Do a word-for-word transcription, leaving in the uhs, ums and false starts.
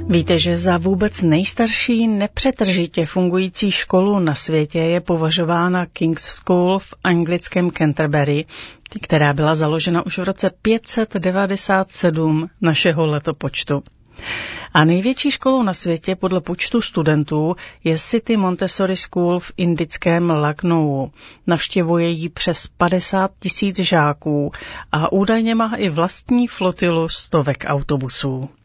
Víte, že za vůbec nejstarší nepřetržitě fungující školu na světě je považována King's School v anglickém Canterbury, která byla založena už v roce pět set devadesát sedm našeho letopočtu. A největší školou na světě podle počtu studentů je City Montessori School v indickém Lucknowu. Navštěvuje ji přes padesát tisíc žáků a údajně má i vlastní flotilu stovek autobusů.